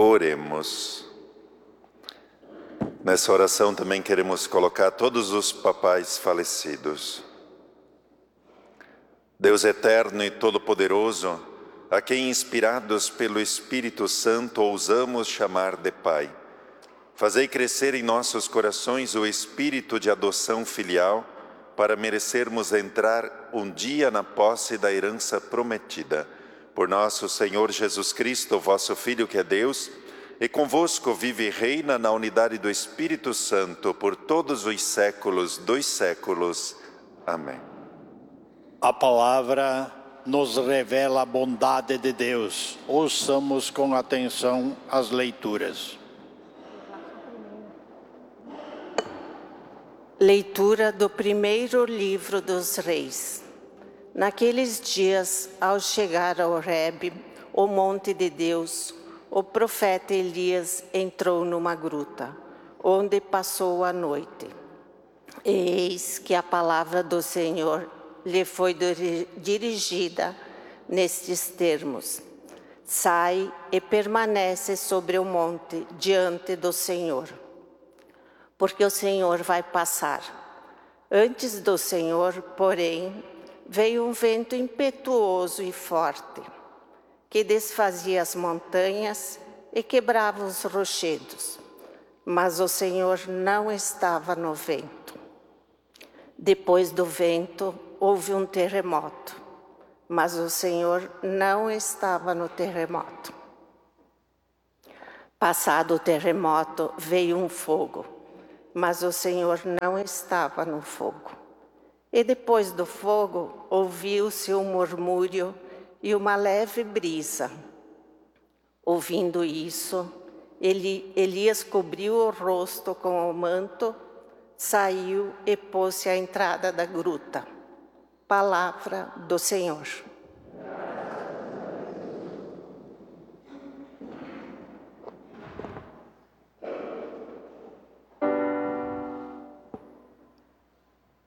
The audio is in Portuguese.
Oremos. Nessa oração também queremos colocar todos os papais falecidos. Deus eterno e todo-poderoso, a quem inspirados pelo Espírito Santo ousamos chamar de Pai, fazei crescer em nossos corações o espírito de adoção filial para merecermos entrar um dia na posse da herança prometida. Por nosso Senhor Jesus Cristo, vosso Filho que é Deus, e convosco vive e reina na unidade do Espírito Santo por todos os séculos dos séculos. Amém. A palavra nos revela a bondade de Deus. Ouçamos com atenção as leituras. Leitura do primeiro livro dos Reis. Naqueles dias, ao chegar ao Horebe, o monte de Deus, o profeta Elias entrou numa gruta, onde passou a noite. E eis que a palavra do Senhor lhe foi dirigida nestes termos: sai e permanece sobre o monte diante do Senhor, porque o Senhor vai passar. Antes do Senhor, porém, veio um vento impetuoso e forte, que desfazia as montanhas e quebrava os rochedos. Mas o Senhor não estava no vento. Depois do vento, houve um terremoto, mas o Senhor não estava no terremoto. Passado o terremoto, veio um fogo, mas o Senhor não estava no fogo. E depois do fogo, ouviu-se um murmúrio e uma leve brisa. Ouvindo isso, Elias cobriu o rosto com o manto, saiu e pôs-se à entrada da gruta. Palavra do Senhor.